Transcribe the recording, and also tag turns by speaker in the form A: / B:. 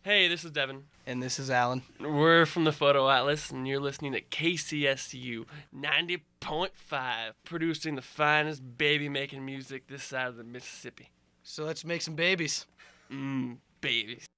A: Hey, this is Devin.
B: And this is Alan.
A: We're from the Photo Atlas, and you're listening to KCSU 90.5, producing the finest baby-making music this side of the Mississippi.
B: So let's make some babies.
A: Babies.